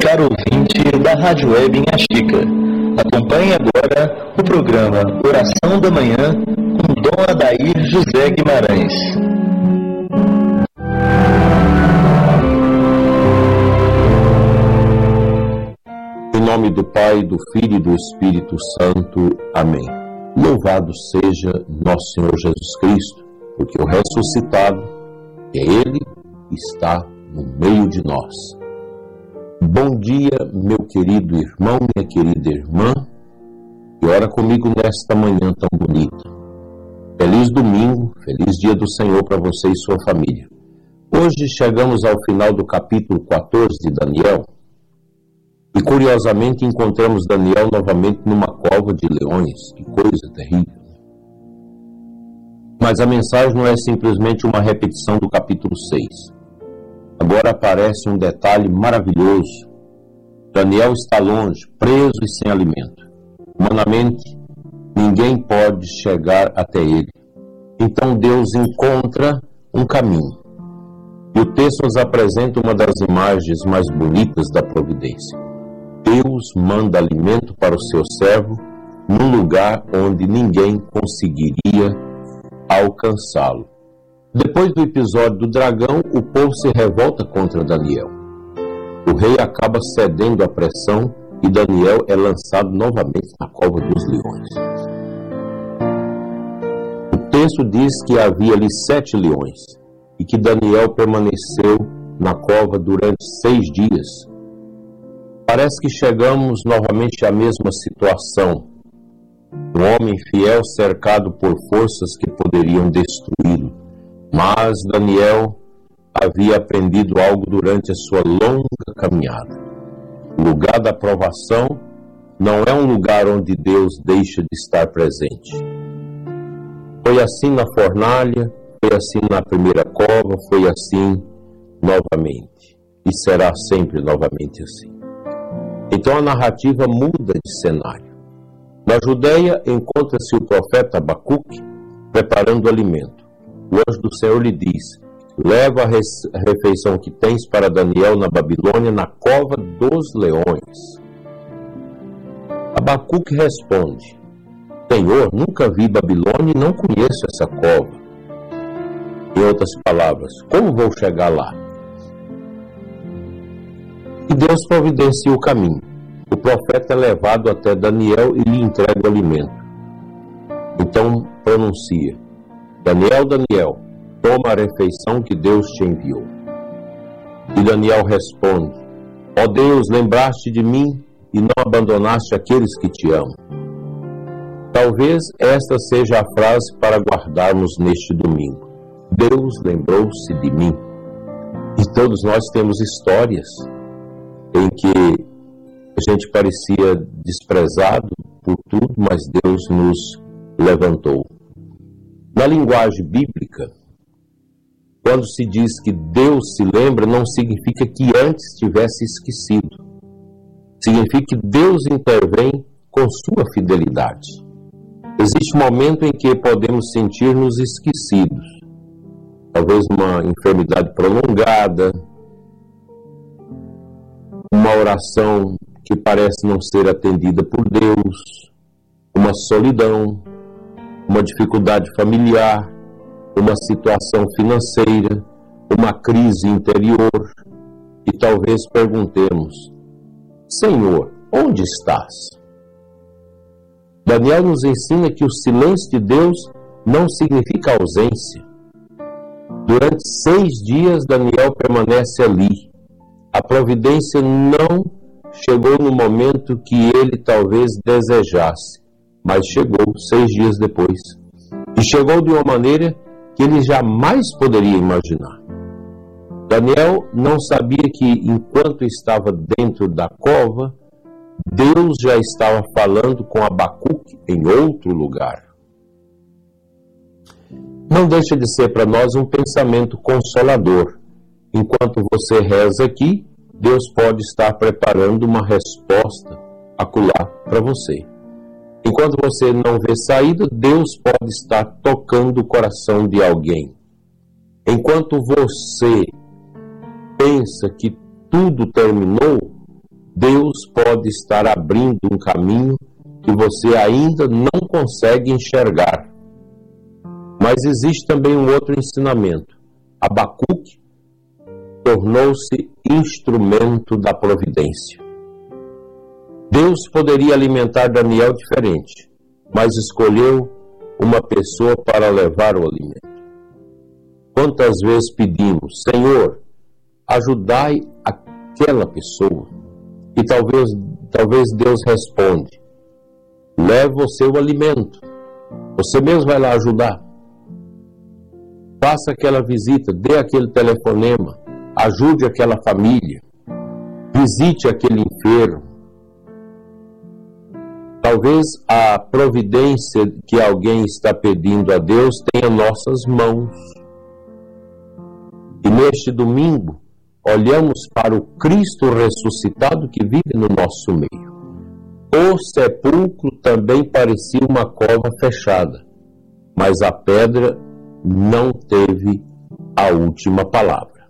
caro ouvinte da Rádio Web Inhaxica. Acompanhe agora o programa Oração da Manhã com Dom Adair José Guimarães. Em nome do Pai, do Filho e do Espírito Santo. Amém. Louvado seja nosso Senhor Jesus Cristo, porque o ressuscitado, que é Ele, está no meio de nós. Bom dia, meu querido irmão, minha querida irmã, que ora comigo nesta manhã tão bonita. Feliz domingo, feliz dia do Senhor para você e sua família. Hoje chegamos ao final do capítulo 14 de Daniel e, curiosamente, encontramos Daniel novamente numa cova de leões. Que coisa terrível. Mas a mensagem não é simplesmente uma repetição do capítulo 6. Agora aparece um detalhe maravilhoso. Daniel está longe, preso e sem alimento. Humanamente, ninguém pode chegar até ele. Então Deus encontra um caminho. E o texto nos apresenta uma das imagens mais bonitas da providência. Deus manda alimento para o seu servo num lugar onde ninguém conseguiria alcançá-lo. Depois do episódio do dragão, o povo se revolta contra Daniel. O rei acaba cedendo à pressão e Daniel é lançado novamente na cova dos leões. O texto diz que havia ali 7 leões e que Daniel permaneceu na cova durante 6 dias. Parece que chegamos novamente à mesma situação. Um homem fiel cercado por forças que poderiam destruí-lo. Mas Daniel havia aprendido algo durante a sua longa caminhada. O lugar da provação não é um lugar onde Deus deixa de estar presente. Foi assim na fornalha, foi assim na primeira cova, foi assim novamente. E será sempre novamente assim. Então a narrativa muda de cenário. Na Judeia encontra-se o profeta Abacuque preparando o alimento. O anjo do Senhor lhe diz: leva a refeição que tens para Daniel na Babilônia, na cova dos leões. Abacuque responde: Senhor, nunca vi Babilônia e não conheço essa cova. Em outras palavras, como vou chegar lá? E Deus providencia o caminho. O profeta é levado até Daniel e lhe entrega o alimento. Então pronuncia: Daniel, Daniel, toma a refeição que Deus te enviou. E Daniel responde: ó Deus, lembraste de mim e não abandonaste aqueles que te amam. Talvez esta seja a frase para guardarmos neste domingo. Deus lembrou-se de mim. E todos nós temos histórias em que a gente parecia desprezado por tudo, mas Deus nos levantou. Na linguagem bíblica, quando se diz que Deus se lembra, não significa que antes tivesse esquecido. Significa que Deus intervém com sua fidelidade. Existe um momento em que podemos sentir-nos esquecidos. Talvez uma enfermidade prolongada, uma oração que parece não ser atendida por Deus, uma solidão, uma dificuldade familiar, uma situação financeira, uma crise interior, e talvez perguntemos: Senhor, onde estás? Daniel nos ensina que o silêncio de Deus não significa ausência. Durante 6 dias Daniel permanece ali. A providência não chegou no momento que ele talvez desejasse, mas chegou 6 dias depois. E chegou de uma maneira que ele jamais poderia imaginar. Daniel não sabia que, enquanto estava dentro da cova, Deus já estava falando com Abacuque em outro lugar. Não deixa de ser para nós um pensamento consolador. Enquanto você reza aqui, Deus pode estar preparando uma resposta acolá para você. Enquanto você não vê saída, Deus pode estar tocando o coração de alguém. Enquanto você pensa que tudo terminou, Deus pode estar abrindo um caminho que você ainda não consegue enxergar. Mas existe também um outro ensinamento. Abacuque tornou-se instrumento da providência. Deus poderia alimentar Daniel diferente, mas escolheu uma pessoa para levar o alimento. Quantas vezes pedimos, Senhor, ajudai aquela pessoa? E talvez Deus responde, leve o seu alimento, você mesmo vai lá ajudar. Faça aquela visita, dê aquele telefonema, ajude aquela família, visite aquele enfermo. Talvez a providência que alguém está pedindo a Deus tenha nossas mãos. E neste domingo, olhamos para o Cristo ressuscitado que vive no nosso meio. O sepulcro também parecia uma cova fechada, mas a pedra não teve a última palavra.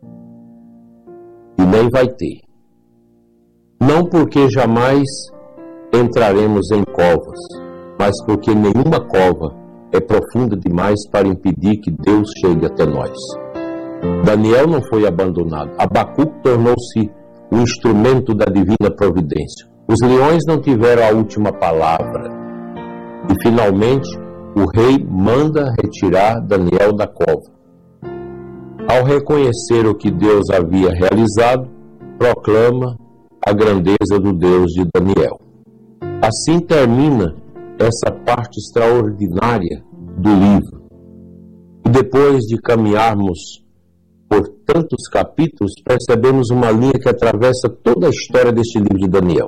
E nem vai ter. Não porque jamais entraremos em covas, mas porque nenhuma cova é profunda demais para impedir que Deus chegue até nós. Daniel não foi abandonado. Abacuque tornou-se o instrumento da divina providência. Os leões não tiveram a última palavra. E finalmente, o rei manda retirar Daniel da cova. Ao reconhecer o que Deus havia realizado, proclama a grandeza do Deus de Daniel. Assim termina essa parte extraordinária do livro. E depois de caminharmos por tantos capítulos, percebemos uma linha que atravessa toda a história deste livro de Daniel.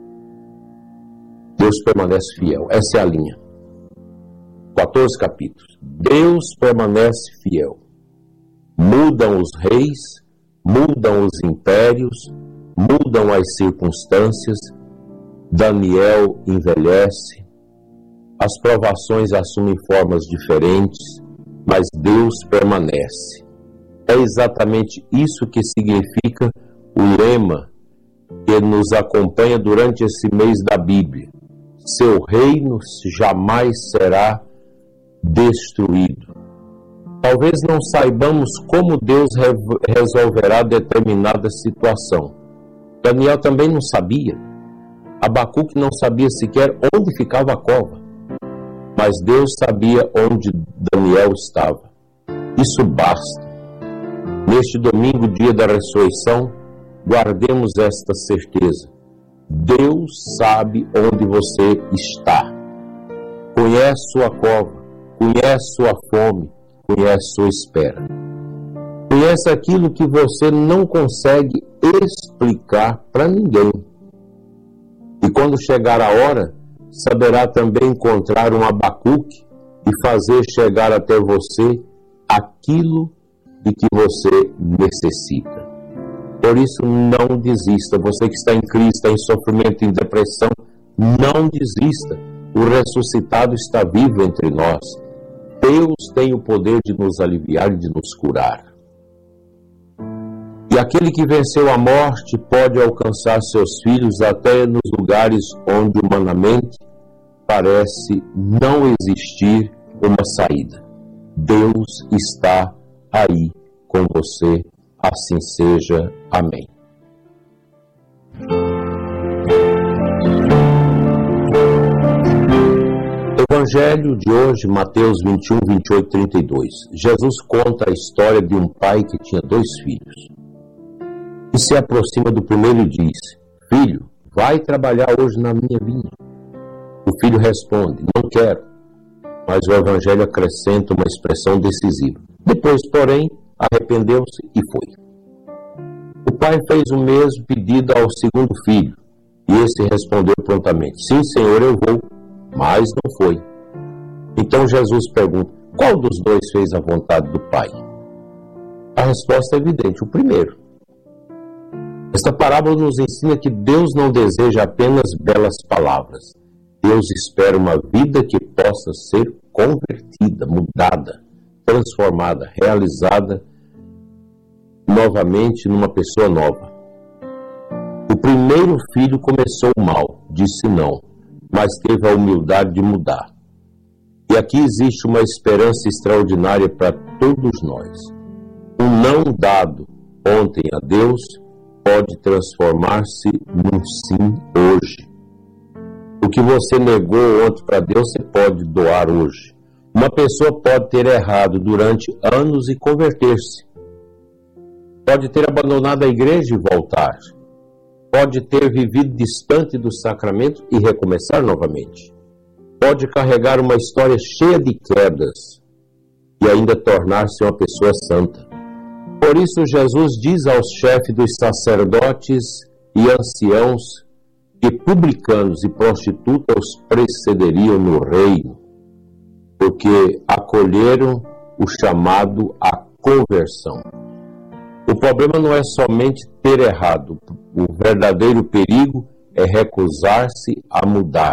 Deus permanece fiel. Essa é a linha. 14 capítulos. Deus permanece fiel. Mudam os reis, mudam os impérios, mudam as circunstâncias. Daniel envelhece, as provações assumem formas diferentes, mas Deus permanece. É exatamente isso que significa o lema que nos acompanha durante esse mês da Bíblia. Seu reino jamais será destruído. Talvez não saibamos como Deus resolverá determinada situação. Daniel também não sabia. Abacuque não sabia sequer onde ficava a cova. Mas Deus sabia onde Daniel estava. Isso basta. Neste domingo, dia da ressurreição, guardemos esta certeza. Deus sabe onde você está. Conhece sua cova, conhece sua fome, conhece sua espera. Conhece aquilo que você não consegue explicar para ninguém. E quando chegar a hora, saberá também encontrar um Abacuque e fazer chegar até você aquilo de que você necessita. Por isso, não desista. Você que está em crise, está em sofrimento, em depressão, não desista. O ressuscitado está vivo entre nós. Deus tem o poder de nos aliviar e de nos curar. E aquele que venceu a morte pode alcançar seus filhos até nos lugares onde humanamente parece não existir uma saída. Deus está aí com você. Assim seja. Amém. Evangelho de hoje, Mateus 21, 28, 32. Jesus conta a história de um pai que tinha 2 filhos. E se aproxima do primeiro e diz: Filho, vai trabalhar hoje na minha vinha. O filho responde: Não quero. Mas o Evangelho acrescenta uma expressão decisiva. Depois, porém, arrependeu-se e foi. O pai fez o mesmo pedido ao segundo filho, e esse respondeu prontamente: Sim, Senhor, eu vou. Mas não foi. Então Jesus pergunta: Qual dos 2 fez a vontade do pai? A resposta é evidente: o primeiro. Esta parábola nos ensina que Deus não deseja apenas belas palavras. Deus espera uma vida que possa ser convertida, mudada, transformada, realizada novamente numa pessoa nova. O primeiro filho começou mal, disse não, mas teve a humildade de mudar. E aqui existe uma esperança extraordinária para todos nós. Um não dado ontem a Deus pode transformar-se num sim hoje. O que você negou ontem para Deus, você pode doar hoje. Uma pessoa pode ter errado durante anos e converter-se. Pode ter abandonado a igreja e voltar. Pode ter vivido distante do sacramento e recomeçar novamente. Pode carregar uma história cheia de quedas e ainda tornar-se uma pessoa santa. Por isso Jesus diz aos chefes dos sacerdotes e anciãos que publicanos e prostitutas os precederiam no reino, porque acolheram o chamado à conversão. O problema não é somente ter errado, o verdadeiro perigo é recusar-se a mudar.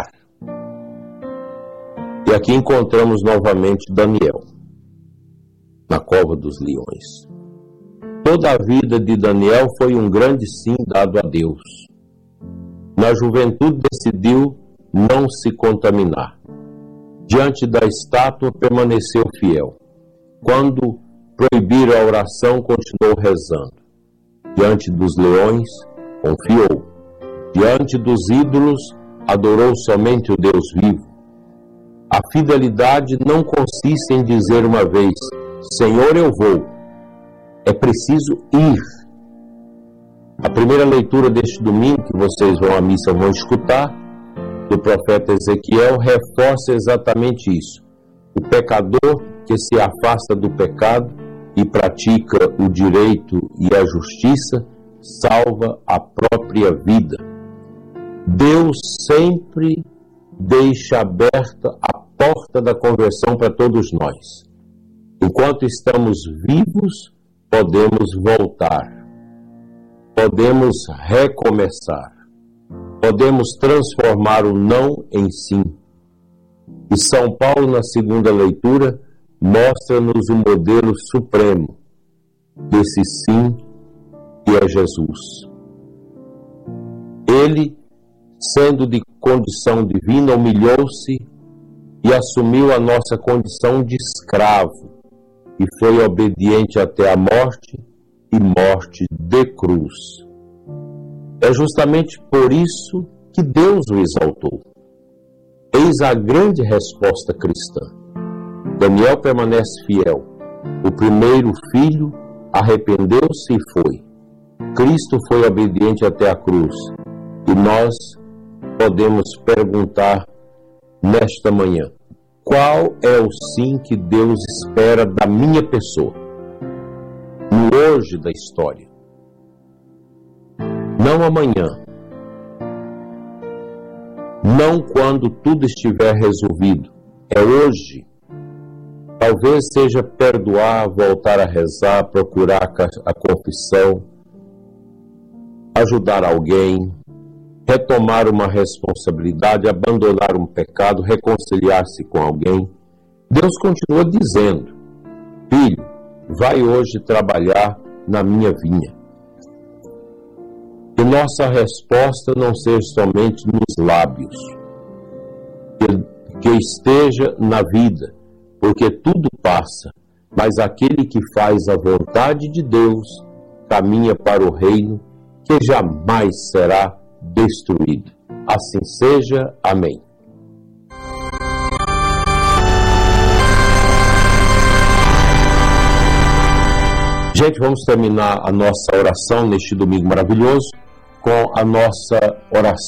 E aqui encontramos novamente Daniel, na cova dos leões. Toda a vida de Daniel foi um grande sim dado a Deus. Na juventude decidiu não se contaminar. Diante da estátua permaneceu fiel. Quando proibiram a oração, continuou rezando. Diante dos leões, confiou. Diante dos ídolos, adorou somente o Deus vivo. A fidelidade não consiste em dizer uma vez, Senhor, eu vou. É preciso ir. A primeira leitura deste domingo, que vocês vão à missa vão escutar, do profeta Ezequiel, reforça exatamente isso. O pecador que se afasta do pecado e pratica o direito e a justiça, salva a própria vida. Deus sempre deixa aberta a porta da conversão para todos nós. Enquanto estamos vivos, podemos voltar, podemos recomeçar, podemos transformar o não em sim. E São Paulo, na segunda leitura, mostra-nos o modelo supremo desse sim, que é Jesus. Ele, sendo de condição divina, humilhou-se e assumiu a nossa condição de escravo e foi obediente até a morte e morte de cruz. É justamente por isso que Deus o exaltou. Eis a grande resposta cristã. Daniel permanece fiel. O primeiro filho arrependeu-se e foi. Cristo foi obediente até a cruz. E nós podemos perguntar nesta manhã, qual é o sim que Deus espera da minha pessoa? No hoje da história. Não amanhã. Não quando tudo estiver resolvido. É hoje. Talvez seja perdoar, voltar a rezar, procurar a confissão, ajudar alguém, retomar uma responsabilidade, abandonar um pecado, reconciliar-se com alguém. Deus continua dizendo, filho, vai hoje trabalhar na minha vinha. Que nossa resposta não seja somente nos lábios, que esteja na vida, porque tudo passa, mas aquele que faz a vontade de Deus caminha para o reino que jamais será destruído. Assim seja. Amém. Gente, vamos terminar a nossa oração neste domingo maravilhoso com a nossa oração